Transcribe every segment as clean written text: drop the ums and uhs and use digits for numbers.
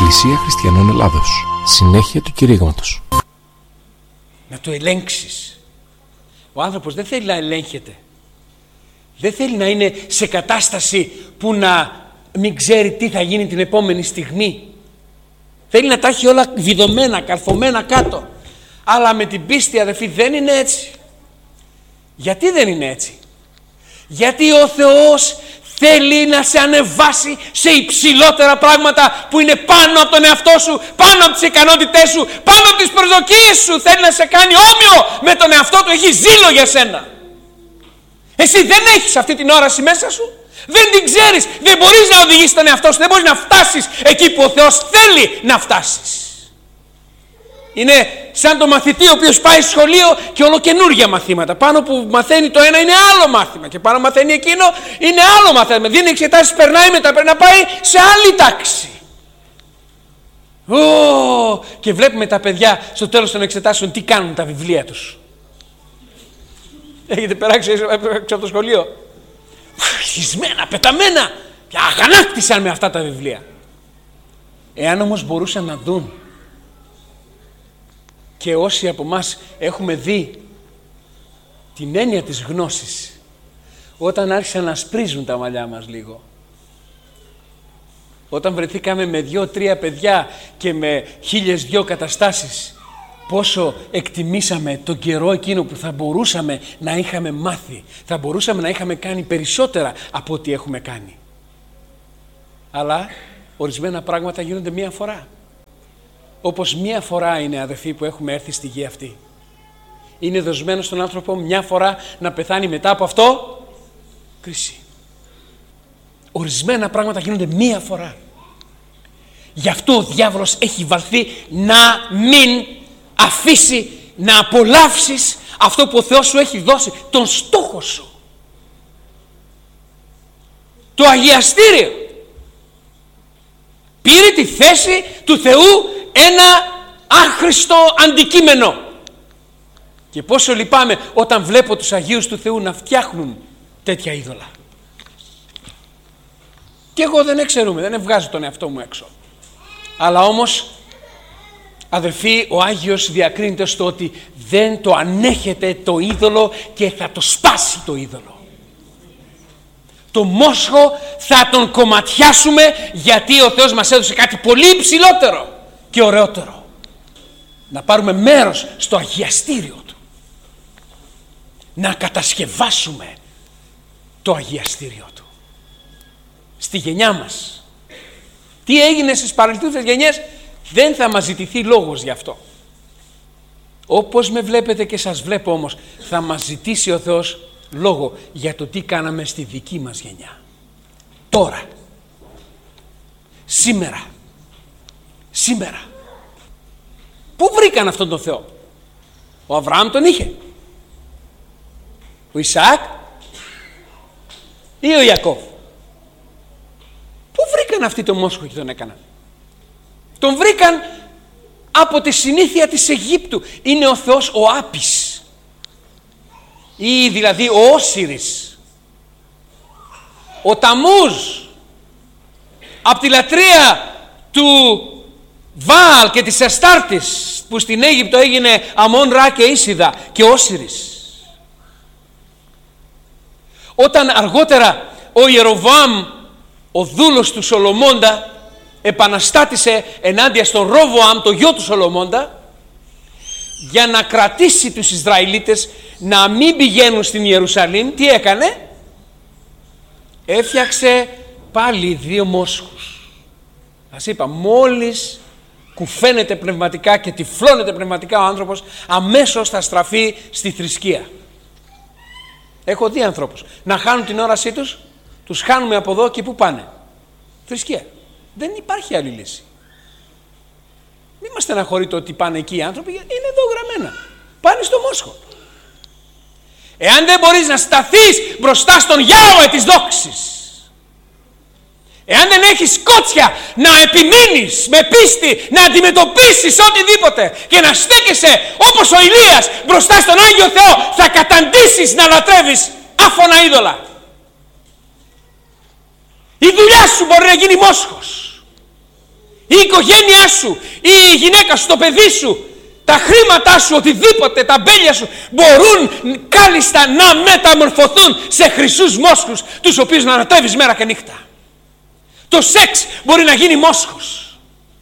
Εκκλησία Χριστιανών Ελλάδος. Συνέχεια του κηρύγματος. Να το ελέγξεις. Ο άνθρωπος δεν θέλει να ελέγχεται. Δεν θέλει να είναι σε κατάσταση που να μην ξέρει τι θα γίνει την επόμενη στιγμή. Θέλει να τα έχει όλα βιδωμένα, καρφωμένα κάτω. Αλλά με την πίστη, αδελφοί, δεν είναι έτσι. Γιατί δεν είναι έτσι? Γιατί ο Θεός θέλει να σε ανεβάσει σε υψηλότερα πράγματα που είναι πάνω από τον εαυτό σου, πάνω από τις ικανότητές σου, πάνω από τις προσδοκίες σου. Θέλει να σε κάνει όμοιο με τον εαυτό του. Έχει ζήλο για σένα. Εσύ δεν έχεις αυτή την όραση μέσα σου. Δεν την ξέρεις. Δεν μπορείς να οδηγήσεις τον εαυτό σου. Δεν μπορείς να φτάσεις εκεί που ο Θεός θέλει να φτάσεις. Είναι σαν το μαθητή ο οποίος πάει στο σχολείο και όλο καινούργια μαθήματα. Πάνω που μαθαίνει το ένα είναι άλλο μάθημα και πάνω μαθαίνει εκείνο είναι άλλο μάθημα. Δίνει εξετάσεις, περνάει, μετά πρέπει να πάει σε άλλη τάξη. Και βλέπουμε τα παιδιά στο τέλος των εξετάσεων τι κάνουν τα βιβλία τους. Έχετε περάξει έξω από το σχολείο? Χισμένα, πεταμένα. Και αγανάκτησαν με αυτά τα βιβλία. Εάν όμως μπορούσαν να δουν, και όσοι από μας έχουμε δει την έννοια της γνώσης, όταν άρχισαν να σπρίζουν τα μαλλιά μας λίγο, όταν βρεθήκαμε με 2-3 παιδιά και με 1002 καταστάσεις, πόσο εκτιμήσαμε τον καιρό εκείνο που θα μπορούσαμε να είχαμε μάθει, θα μπορούσαμε να είχαμε κάνει περισσότερα από ό,τι έχουμε κάνει. Αλλά ορισμένα πράγματα γίνονται μία φορά. Όπως μία φορά είναι, αδελφοί, που έχουμε έρθει στη γη αυτή. Είναι δοσμένο στον άνθρωπο μια φορά να πεθάνει, μετά από αυτό κρίση. Ορισμένα πράγματα γίνονται μία φορά. Γι' αυτό ο διάβολος έχει βαλθεί να μην αφήσει να απολαύσεις αυτό που ο Θεός σου έχει δώσει, τον στόχο σου, το αγιαστήριο. Πήρε τη θέση του Θεού ένα άχρηστο αντικείμενο. Και πόσο λυπάμαι όταν βλέπω τους Αγίους του Θεού να φτιάχνουν τέτοια είδωλα. Και εγώ δεν εξαιρούμαι, δεν βγάζω τον εαυτό μου έξω. Αλλά όμως, αδελφοί, ο Άγιος διακρίνεται στο ότι δεν το ανέχεται το είδωλο και θα το σπάσει το είδωλο. Το μόσχο θα τον κομματιάσουμε, γιατί ο Θεός μας έδωσε κάτι πολύ υψηλότερο και ωραιότερο. Να πάρουμε μέρος στο αγιαστήριο του. Να κατασκευάσουμε το αγιαστήριο του. Στη γενιά μας. Τι έγινε στις παρελθούσες γενιές, δεν θα μας ζητηθεί λόγος γι' αυτό. Όπως με βλέπετε και σας βλέπω όμως, θα μας ζητήσει ο Θεός λόγο για το τι κάναμε στη δική μας γενιά. Τώρα. Σήμερα. Πού βρήκαν αυτόν τον Θεό? Ο Αβραάμ τον είχε. Ο Ισαάκ ή ο Ιακώβ? Πού βρήκαν αυτοί τον μόσχο και τον έκαναν? Τον βρήκαν από τη συνήθεια της Αιγύπτου. Είναι ο Θεός ο Άπης, ή δηλαδή ο Όσιρις, ο Ταμούζ, από τη λατρεία του Βάαλ και της Αστάρτης, που στην Αίγυπτο έγινε Αμών, Ρα και Ίσιδα και Όσιρις. Όταν αργότερα ο Ιεροβοάμ, ο δούλος του Σολομώντα, επαναστάτησε ενάντια στον Ροβοάμ, το γιο του Σολομώντα, για να κρατήσει τους Ισραηλίτες να μην πηγαίνουν στην Ιερουσαλήμ, τι έκανε? Έφτιαξε πάλι 2 μόσχους. Σας είπα, μόλις κουφαίνεται πνευματικά και τυφλώνεται πνευματικά ο άνθρωπος, αμέσως θα στραφεί στη θρησκεία. Έχω δει ανθρώπους να χάνουν την όρασή τους, τους χάνουμε από εδώ και πού πάνε? Θρησκεία. Δεν υπάρχει άλλη λύση. Μην μας στεναχωρείτε ότι πάνε εκεί οι άνθρωποι, είναι εδώ γραμμένα. Πάνε στο μόσχο. Εάν δεν μπορείς να σταθείς μπροστά στον Γιάουε της δόξης, εάν δεν έχεις κότσια να επιμείνεις με πίστη, να αντιμετωπίσεις οτιδήποτε και να στέκεσαι όπως ο Ηλίας μπροστά στον Άγιο Θεό, θα καταντήσεις να λατρεύεις άφωνα είδωλα. Η δουλειά σου μπορεί να γίνει μόσχος. η οικογένειά σου, η γυναίκα σου, το παιδί σου, τα χρήματά σου, οτιδήποτε, τα μπέλια σου μπορούν κάλλιστα να μεταμορφωθούν σε χρυσούς μόσχους, τους οποίους να ανατρέβεις μέρα και νύχτα. Το σεξ μπορεί να γίνει μόσχος.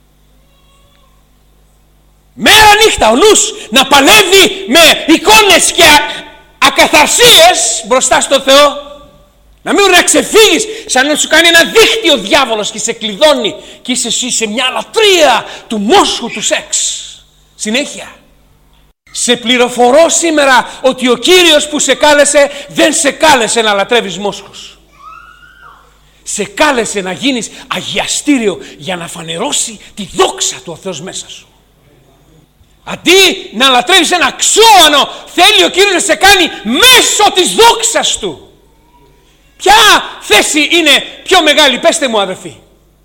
Μέρα νύχτα ο νους να παλεύει με εικόνες και ακαθαρσίες μπροστά στο Θεό. Να μην μπορεί να ξεφύγεις, σαν να σου κάνει ένα δίχτυ ο διάβολος και σε κλειδώνει και είσαι εσύ σε μια λατρεία του μόσχου του σεξ. Συνέχεια. Σε πληροφορώ σήμερα ότι ο Κύριος που σε κάλεσε δεν σε κάλεσε να λατρεύεις μόσχους. Σε κάλεσε να γίνεις αγιαστήριο για να φανερώσει τη δόξα του ο Θεός μέσα σου. Αντί να λατρεύεις ένα ξώανο, θέλει ο Κύριος να σε κάνει μέσω της δόξας του. Ποια θέση είναι πιο μεγάλη, πέστε μου αδερφοί?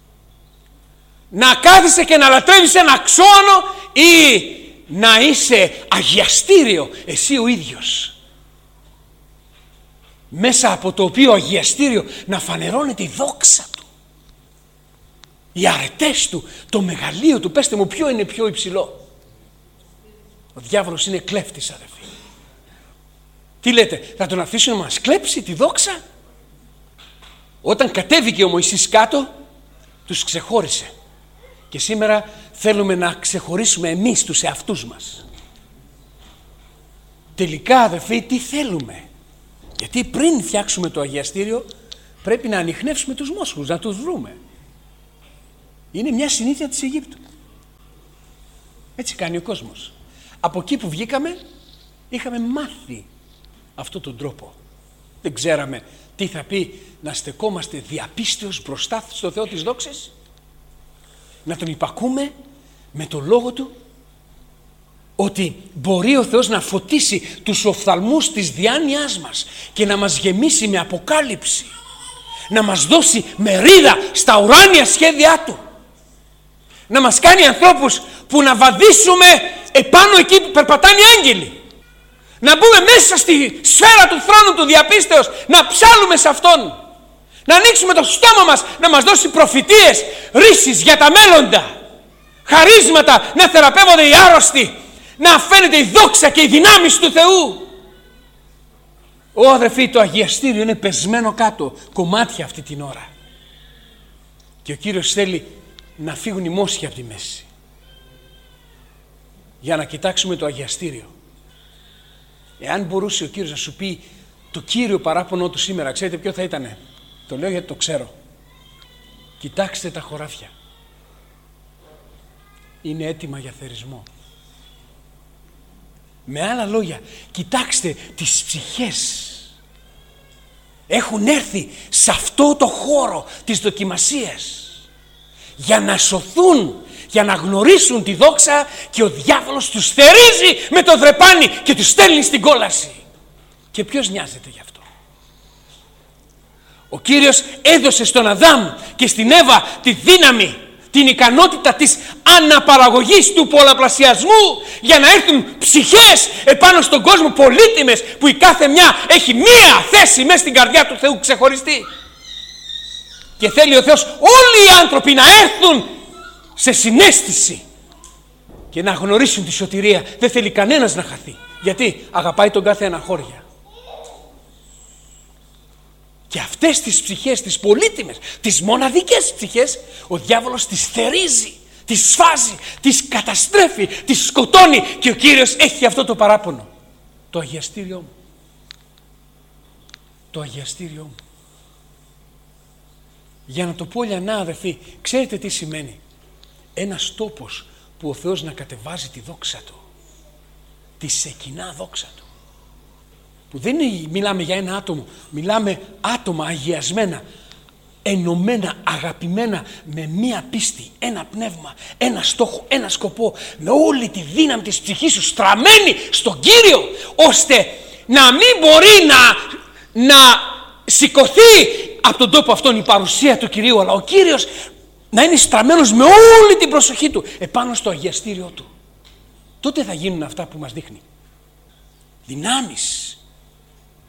Να κάθεσαι και να λατρεύεις ένα ξώανο ή να είσαι αγιαστήριο εσύ ο ίδιος, μέσα από το οποίο αγιαστήριο να φανερώνεται η δόξα του, οι αρετές του, το μεγαλείο του. Πέστε μου, ποιο είναι πιο υψηλό? Ο διάβολος είναι κλέφτης, αδερφοί. Τι λέτε, θα τον αφήσουμε να μας κλέψει τη δόξα? Όταν κατέβηκε ο Μωυσής κάτω, τους ξεχώρισε. Και σήμερα θέλουμε να ξεχωρίσουμε εμείς τους εαυτούς μας. Τελικά, αδερφοί, τι θέλουμε? Γιατί πριν φτιάξουμε το αγιαστήριο πρέπει να ανιχνεύσουμε τους μόσχους, να τους βρούμε. Είναι μια συνήθεια της Αιγύπτου. Έτσι κάνει ο κόσμος. Από εκεί που βγήκαμε είχαμε μάθει αυτόν τον τρόπο. Δεν ξέραμε τι θα πει να στεκόμαστε διαπίστεως μπροστά στο Θεό της δόξης, να τον υπακούμε με το λόγο του, ότι μπορεί ο Θεός να φωτίσει τους οφθαλμούς της διάνοιάς μας και να μας γεμίσει με αποκάλυψη, να μας δώσει μερίδα στα ουράνια σχέδιά του, να μας κάνει ανθρώπους που να βαδίσουμε επάνω εκεί που περπατάνε οι άγγελοι, να μπούμε μέσα στη σφαίρα του θρόνου του διαπίστεως, να ψάλουμε σε Αυτόν, να ανοίξουμε το στόμα μας, να μας δώσει προφητείες, ρίσεις για τα μέλλοντα, χαρίσματα, να θεραπεύονται οι άρρωστοι, να φαίνεται η δόξα και η δυνάμεις του Θεού. Αδερφοί, το αγιαστήριο είναι πεσμένο κάτω κομμάτια αυτή την ώρα και ο Κύριος θέλει να φύγουν οι μόσχοι από τη μέση για να κοιτάξουμε το αγιαστήριο. Εάν μπορούσε ο Κύριος να σου πει το κύριο παράπονο του σήμερα, ξέρετε ποιο θα ήτανε? Το λέω γιατί το ξέρω. Κοιτάξτε τα χωράφια. Είναι έτοιμα για θερισμό. Με άλλα λόγια, κοιτάξτε τις ψυχές. Έχουν έρθει σε αυτό το χώρο της δοκιμασίας για να σωθούν, για να γνωρίσουν τη δόξα, και ο διάβολος τους θερίζει με το δρεπάνι και τους στέλνει στην κόλαση. Και ποιος νοιάζεται γι' αυτό? Ο Κύριος έδωσε στον Αδάμ και στην Εύα τη δύναμη, την ικανότητα της αναπαραγωγής, του πολλαπλασιασμού, για να έρθουν ψυχές επάνω στον κόσμο πολύτιμες, που η κάθε μια έχει μία θέση μέσα στην καρδιά του Θεού ξεχωριστή. Και θέλει ο Θεός όλοι οι άνθρωποι να έρθουν σε συναίσθηση και να γνωρίσουν τη σωτηρία. Δεν θέλει κανένας να χαθεί, γιατί αγαπάει τον κάθε ένα χώρια. Και αυτές τις ψυχές, τις πολύτιμες, τις μοναδικές ψυχές, ο διάβολος τις θερίζει, τις σφάζει, τις καταστρέφει, τις σκοτώνει, και ο Κύριος έχει αυτό το παράπονο. Το αγιαστήριό μου. Το αγιαστήριό μου. Για να το πω λιανά, αδερφοί, ξέρετε τι σημαίνει? Ένας τόπος που ο Θεός να κατεβάζει τη δόξα Του, τη σεκινά δόξα Του, που δεν μιλάμε για ένα άτομο, μιλάμε άτομα αγιασμένα, ενωμένα, αγαπημένα, με μία πίστη, ένα πνεύμα, ένα στόχο, ένα σκοπό, με όλη τη δύναμη της ψυχής σου στραμμένη στον Κύριο, ώστε να μην μπορεί να σηκωθεί από τον τόπο αυτόν η παρουσία του Κυρίου, αλλά ο Κύριος να είναι στραμμένος με όλη την προσοχή του επάνω στο αγιαστήριό Του. Τότε θα γίνουν αυτά που μας δείχνει. Δυνάμεις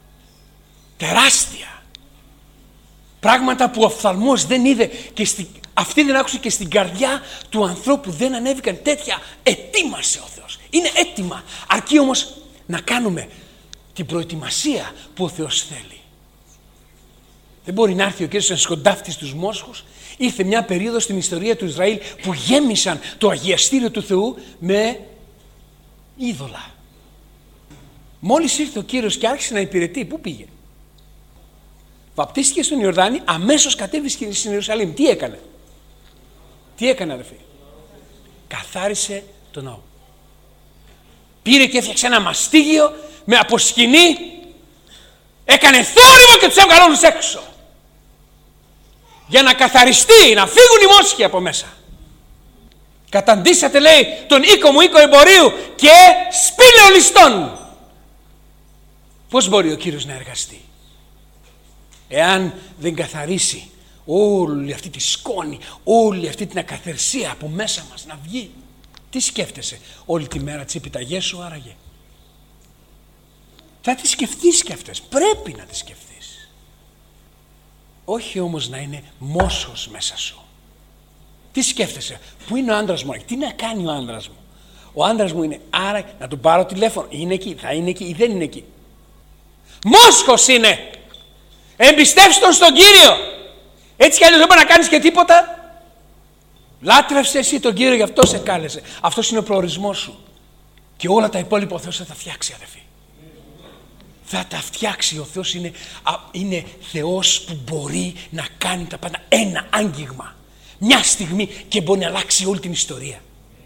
τεράστια, πράγματα που ο οφθαλμός δεν είδε και Αυτοί δεν άκουσαν και στην καρδιά του ανθρώπου δεν ανέβηκαν τέτοια. Ετοίμασε ο Θεός. Είναι έτοιμα. Αρκεί όμως να κάνουμε την προετοιμασία που ο Θεός θέλει. Δεν μπορεί να έρθει ο Κύριος να σκοντάφτει στους μόσχους. Ήρθε μια περίοδος στην ιστορία του Ισραήλ που γέμισαν το αγιαστήριο του Θεού με είδωλα. Μόλις ήρθε ο Κύριος και άρχισε να υπηρετεί, πού πήγε? Βαπτίστηκε στον Ιορδάνη, αμέσως κατέβηκε στην Ιερουσαλήμ. Τι έκανε? Τι έκανε, αδερφοί? Καθάρισε το ναό. Πήρε και έφτιαξε ένα μαστίγιο με αποσκηνή. Έκανε θόρυβο και τους έβγαλε όλους έξω. Για να καθαριστεί, να φύγουν οι μόσχοι από μέσα. Καταντήσατε, λέει, τον οίκο μου οίκο εμπορίου και σπήλαιο ληστών. Πώς μπορεί ο Κύριος να εργαστεί εάν δεν καθαρίσει όλη αυτή τη σκόνη, όλη αυτή την ακαθαρσία από μέσα μας να βγει? Τι σκέφτεσαι όλη τη μέρα, τις επιταγές σου άραγε? Θα τις σκεφτείς και αυτές, πρέπει να τις σκεφτείς. Όχι όμως να είναι μόσχος μέσα σου. Τι σκέφτεσαι? Πού είναι ο άντρας μου? Τι να κάνει ο άντρας μου? Ο άντρας μου είναι, άρα να του πάρω τηλέφωνο. Είναι εκεί, θα είναι εκεί ή δεν είναι εκεί? Μόσχος είναι. Εμπιστεύσου τον στον Κύριο. Έτσι κι αλλιώς δεν μπορεί να κάνεις και τίποτα. Λάτρευσε εσύ τον Κύριο, γι' αυτό σε κάλεσε. Αυτός είναι ο προορισμός σου. Και όλα τα υπόλοιπα ο Θεός θα τα φτιάξει, αδερφοί. Θα τα φτιάξει. Ο Θεός είναι Θεός που μπορεί να κάνει τα πάντα. Ένα άγγιγμα. Μια στιγμή και μπορεί να αλλάξει όλη την ιστορία.